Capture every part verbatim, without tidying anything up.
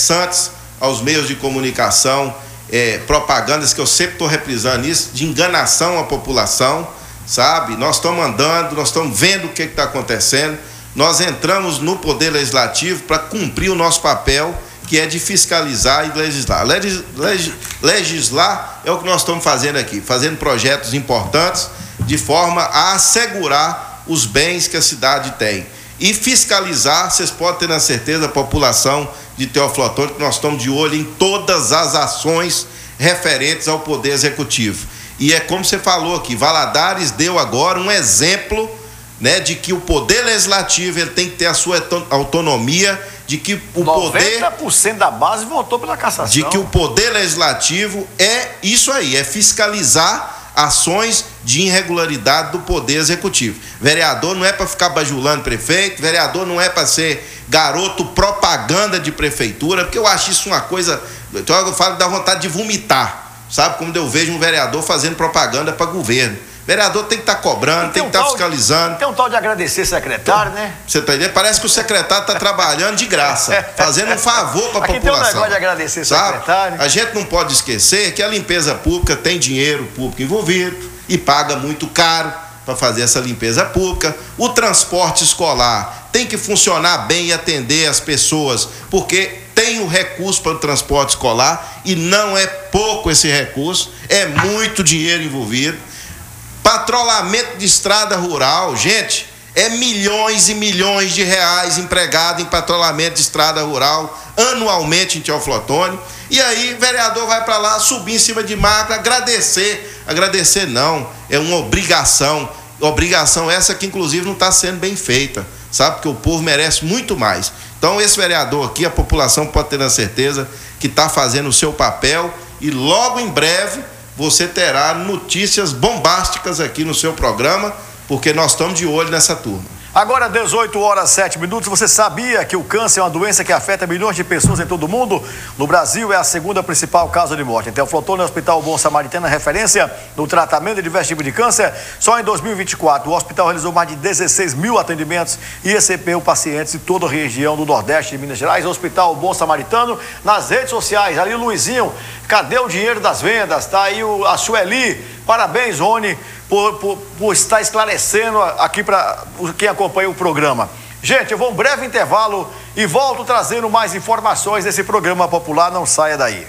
incessantes aos meios de comunicação, é, propagandas que eu sempre estou reprisando isso, de enganação à população, sabe? Nós estamos andando, nós estamos vendo o que está acontecendo, nós entramos no Poder Legislativo para cumprir o nosso papel, que é de fiscalizar e legislar. Legis, legis, legislar é o que nós estamos fazendo aqui, fazendo projetos importantes de forma a assegurar os bens que a cidade tem. E fiscalizar, vocês podem ter na certeza, a população de Teófilo Otoni, que nós estamos de olho em todas as ações referentes ao Poder Executivo. E é como você falou aqui, Valadares deu agora um exemplo, né, de que o Poder Legislativo ele tem que ter a sua autonomia, de que o poder... noventa por cento da base votou pela cassação. De que o Poder Legislativo é isso aí, é fiscalizar ações de irregularidade do Poder Executivo. Vereador não é para ficar bajulando prefeito, vereador não é para ser garoto propaganda de prefeitura, porque eu acho isso uma coisa... Então eu falo que dá vontade de vomitar, sabe? Como eu vejo um vereador fazendo propaganda para governo. Vereador tem que estar tá cobrando, tem, tem que estar tá fiscalizando. Tem um tal de agradecer secretário, então, né? Você tá entendendo? Parece que o secretário está trabalhando de graça, fazendo um favor para a população. Aqui tem um negócio de agradecer secretário. Sabe? A gente não pode esquecer que a limpeza pública tem dinheiro público envolvido e paga muito caro para fazer essa limpeza pública. O transporte escolar tem que funcionar bem e atender as pessoas, porque tem o recurso para o transporte escolar e não é pouco esse recurso, é muito dinheiro envolvido. Patrulhamento de estrada rural, gente, é milhões e milhões de reais empregado em patrulhamento de estrada rural anualmente em Teófilo Otoni. E aí, o vereador vai para lá, subir em cima de máquina, agradecer. Agradecer não, é uma obrigação. Obrigação essa que, inclusive, não está sendo bem feita, sabe? Porque o povo merece muito mais. Então, esse vereador aqui, a população pode ter a certeza que está fazendo o seu papel e logo em breve você terá notícias bombásticas aqui no seu programa, porque nós estamos de olho nessa turma. Agora, dezoito horas e sete minutos. Você sabia que o câncer é uma doença que afeta milhões de pessoas em todo o mundo? No Brasil, é a segunda principal causa de morte. Então, o Teófilo Otoni, o Hospital Bom Samaritano, é referência no tratamento de diversos tipos de câncer. Só em dois mil e vinte e quatro, o hospital realizou mais de dezesseis mil atendimentos e recebeu pacientes de toda a região do Nordeste de Minas Gerais. O Hospital Bom Samaritano, nas redes sociais. Ali o Luizinho, cadê o dinheiro das vendas? Tá aí o, a Sueli. Parabéns, Rony, por, por, por estar esclarecendo aqui para quem acompanha o programa. Gente, eu vou um breve intervalo e volto trazendo mais informações desse programa popular. Não saia daí.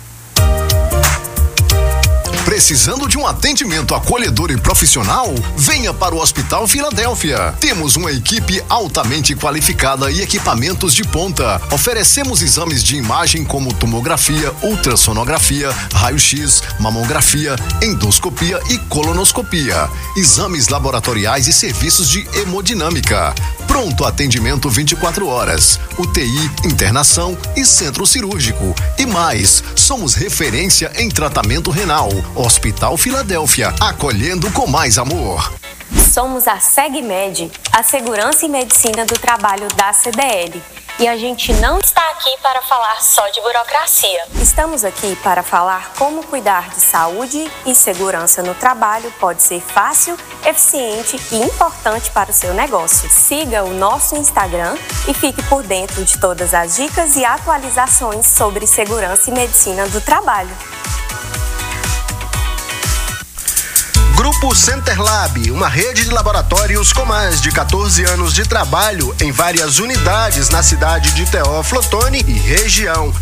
Precisando de um atendimento acolhedor e profissional? Venha para o Hospital Filadélfia. Temos uma equipe altamente qualificada e equipamentos de ponta. Oferecemos exames de imagem como tomografia, ultrassonografia, raio-x, mamografia, endoscopia e colonoscopia. Exames laboratoriais e serviços de hemodinâmica. Pronto atendimento vinte e quatro horas. U T I, internação e centro cirúrgico. E mais, somos referência em tratamento renal. Hospital Filadélfia, acolhendo com mais amor. Somos a SegMed, a Segurança e Medicina do Trabalho da C D L. E a gente não está aqui para falar só de burocracia. Estamos aqui para falar como cuidar de saúde e segurança no trabalho pode ser fácil, eficiente e importante para o seu negócio. Siga o nosso Instagram e fique por dentro de todas as dicas e atualizações sobre segurança e medicina do trabalho. Grupo Centerlab, uma rede de laboratórios com mais de quatorze anos de trabalho em várias unidades na cidade de Teófilo Otoni e região.